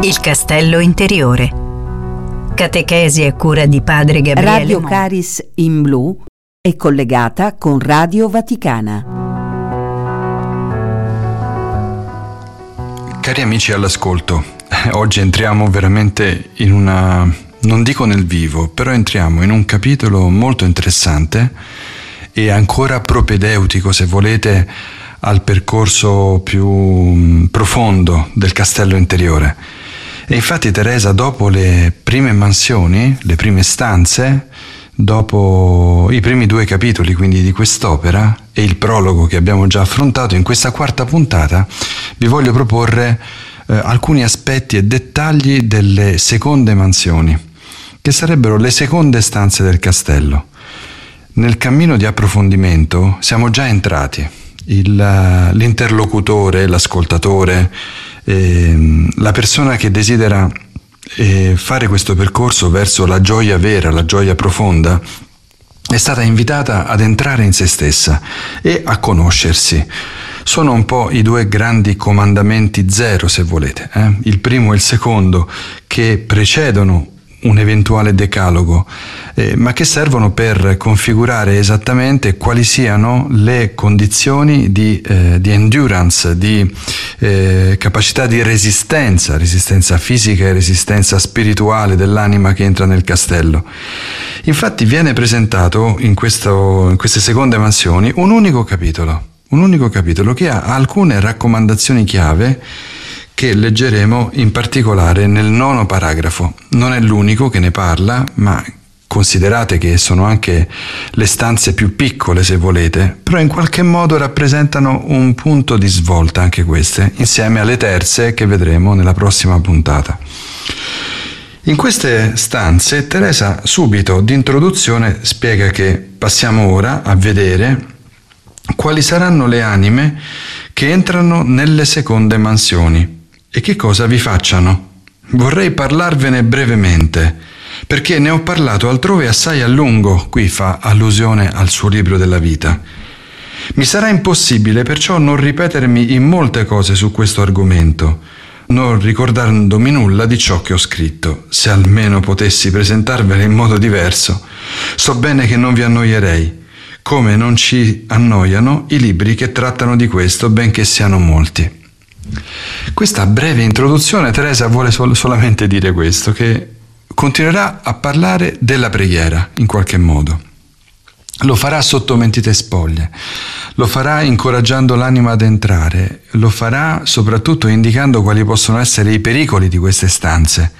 Il castello interiore. Catechesi a cura di padre Gabriele Radio Caris in Blu è collegata con Radio Vaticana. Cari amici all'ascolto, oggi entriamo veramente in una, non dico nel vivo, però entriamo in un capitolo molto interessante e ancora propedeutico, se volete, al percorso più profondo del castello interiore. E infatti Teresa, dopo le prime mansioni, le prime stanze, dopo i primi 2 capitoli quindi di quest'opera e il prologo che abbiamo già affrontato, in questa quarta puntata vi voglio proporre alcuni aspetti e dettagli delle seconde mansioni, che sarebbero le seconde stanze del castello. Nel cammino di approfondimento siamo già entrati. L'interlocutore, l'ascoltatore, la persona che desidera fare questo percorso verso la gioia vera, la gioia profonda, è stata invitata ad entrare in se stessa e a conoscersi. Sono un po' i 2 grandi comandamenti zero, se volete, il primo e il secondo, che precedono un eventuale decalogo, ma che servono per configurare esattamente quali siano le condizioni di endurance, di capacità di resistenza fisica e resistenza spirituale dell'anima che entra nel castello. Infatti viene presentato in queste seconde mansioni un unico capitolo che ha alcune raccomandazioni chiave che leggeremo in particolare nel 9° paragrafo. Non è l'unico che ne parla, ma considerate che sono anche le stanze più piccole, se volete, però in qualche modo rappresentano un punto di svolta anche queste, insieme alle terze che vedremo nella prossima puntata. In queste stanze Teresa subito d'introduzione spiega che passiamo ora a vedere quali saranno le anime che entrano nelle seconde mansioni e che cosa vi facciano. Vorrei parlarvene brevemente, perché ne ho parlato altrove assai a lungo, qui fa allusione al suo libro della vita. Mi sarà impossibile perciò non ripetermi in molte cose su questo argomento, non ricordandomi nulla di ciò che ho scritto. Se almeno potessi presentarvene in modo diverso, so bene che non vi annoierei, come non ci annoiano i libri che trattano di questo, benché siano molti. Questa breve introduzione, Teresa vuole solamente dire questo, che continuerà a parlare della preghiera in qualche modo. Lo farà sotto mentite spoglie, lo farà incoraggiando l'anima ad entrare, lo farà soprattutto indicando quali possono essere i pericoli di queste stanze,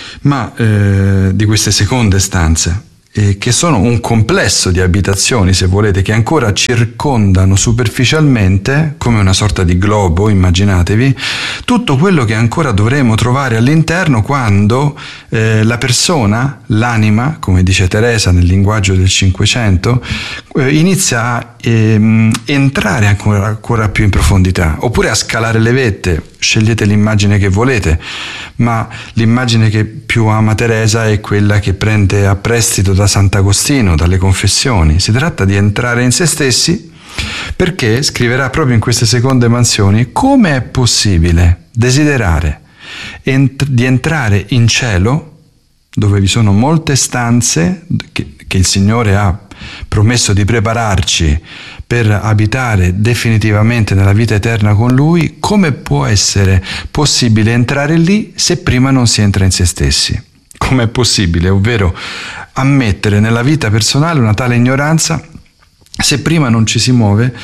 di queste seconde stanze, che sono un complesso di abitazioni, se volete, che ancora circondano superficialmente, come una sorta di globo, immaginatevi, tutto quello che ancora dovremo trovare all'interno quando la persona, l'anima, come dice Teresa nel linguaggio del Cinquecento, inizia a entrare ancora più in profondità, oppure a scalare le vette. Scegliete l'immagine che volete, ma l'immagine che più ama Teresa è quella che prende a prestito da Sant'Agostino, dalle Confessioni. Si tratta di entrare in se stessi, perché scriverà proprio in queste seconde mansioni come è possibile desiderare di entrare in cielo, dove vi sono molte stanze che il Signore ha promesso di prepararci per abitare definitivamente nella vita eterna con Lui. Come può essere possibile entrare lì se prima non si entra in se stessi? Come è possibile, ovvero ammettere nella vita personale una tale ignoranza se prima non ci si muove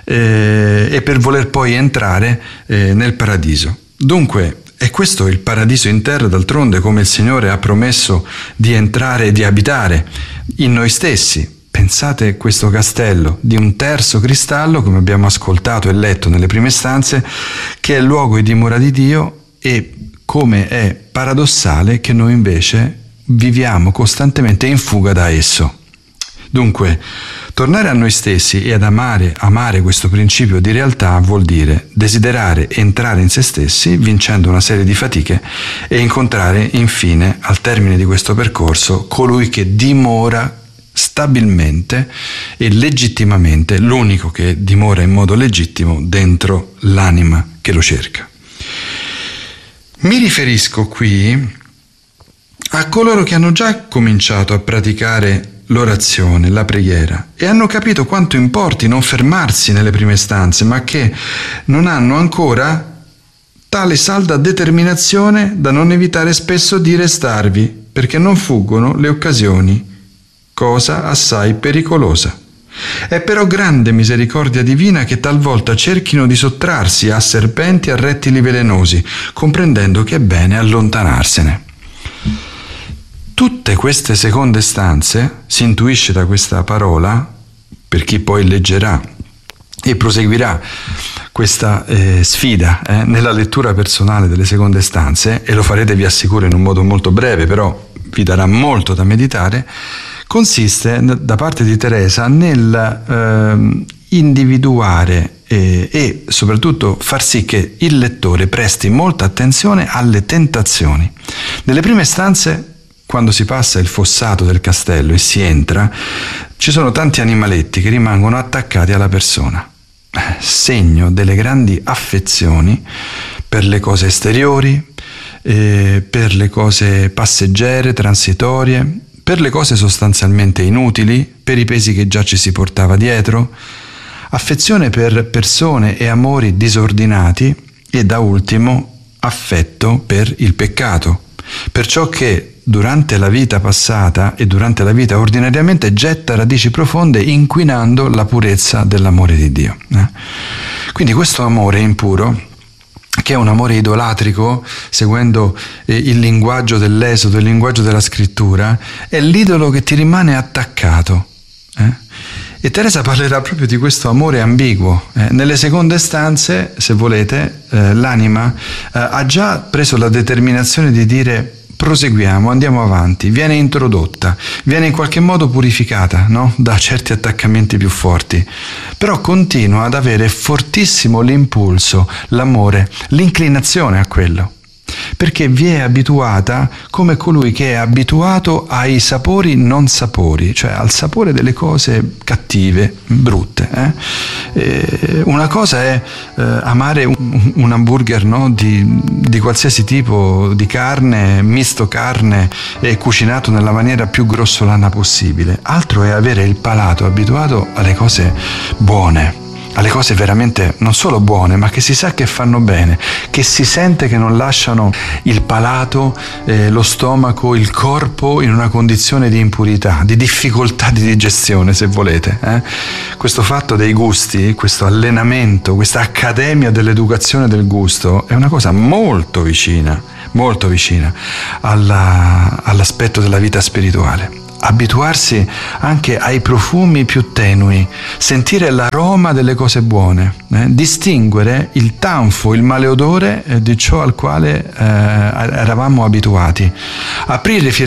e per voler poi entrare nel paradiso? Dunque, è questo il paradiso in terra, d'altronde, come il Signore ha promesso di entrare e di abitare in noi stessi. Pensate questo castello di un terzo cristallo, come abbiamo ascoltato e letto nelle prime stanze, che è il luogo e dimora di Dio, e come è paradossale che noi invece viviamo costantemente in fuga da esso. Dunque, tornare a noi stessi e ad amare questo principio di realtà vuol dire desiderare entrare in se stessi, vincendo una serie di fatiche, e incontrare infine, al termine di questo percorso, colui che dimora stabilmente e legittimamente, l'unico che dimora in modo legittimo dentro l'anima che lo cerca. Mi riferisco qui a coloro che hanno già cominciato a praticare l'orazione, la preghiera, e hanno capito quanto importi non fermarsi nelle prime stanze, ma che non hanno ancora tale salda determinazione da non evitare spesso di restarvi, perché non fuggono le occasioni, cosa assai pericolosa. È però grande misericordia divina che talvolta cerchino di sottrarsi a serpenti e a rettili velenosi, comprendendo che è bene allontanarsene. Tutte queste seconde stanze, si intuisce da questa parola, per chi poi leggerà e proseguirà questa sfida nella lettura personale delle seconde stanze, e lo farete, vi assicuro, in un modo molto breve, però vi darà molto da meditare, consiste da parte di Teresa nel individuare e soprattutto far sì che il lettore presti molta attenzione alle tentazioni. Nelle prime stanze, quando si passa il fossato del castello e si entra, ci sono tanti animaletti che rimangono attaccati alla persona, segno delle grandi affezioni per le cose esteriori, per le cose passeggere, transitorie, per le cose sostanzialmente inutili, per i pesi che già ci si portava dietro, affezione per persone e amori disordinati e, da ultimo, affetto per il peccato, per ciò che durante la vita passata e durante la vita ordinariamente getta radici profonde, inquinando la purezza dell'amore di Dio. Quindi questo amore impuro, che è un amore idolatrico, seguendo il linguaggio dell'Esodo, il linguaggio della Scrittura, è l'idolo che ti rimane attaccato. E Teresa parlerà proprio di questo amore ambiguo. Nelle seconde stanze, se volete, l'anima ha già preso la determinazione di dire: proseguiamo, andiamo avanti, viene introdotta, viene in qualche modo purificata, no? Da certi attaccamenti più forti, però continua ad avere fortissimo l'impulso, l'amore, l'inclinazione a quello, perché vi è abituata come colui che è abituato ai sapori non sapori, cioè al sapore delle cose cattive, brutte. Una cosa è amare un hamburger, no? di qualsiasi tipo di carne, misto carne e cucinato nella maniera più grossolana possibile. Altro è avere il palato abituato alle cose buone, alle cose veramente non solo buone, ma che si sa che fanno bene, che si sente che non lasciano il palato, lo stomaco, il corpo in una condizione di impurità, di difficoltà di digestione, se volete. Questo fatto dei gusti, questo allenamento, questa accademia dell'educazione del gusto è una cosa molto vicina all'aspetto della vita spirituale. Abituarsi anche ai profumi più tenui, sentire l'aroma delle cose buone, distinguere il tanfo, il maleodore di ciò al quale eravamo abituati, aprire